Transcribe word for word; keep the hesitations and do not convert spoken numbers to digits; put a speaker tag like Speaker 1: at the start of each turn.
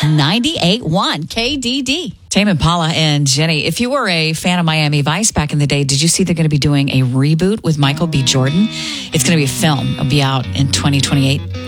Speaker 1: ninety-eight point one K D D.
Speaker 2: Tame Impala and Jenny, if you were a fan of Miami Vice back in the day, did you see they're going to be doing a reboot with Michael B. Jordan? It's going to be a film. It'll be out in twenty twenty-eight.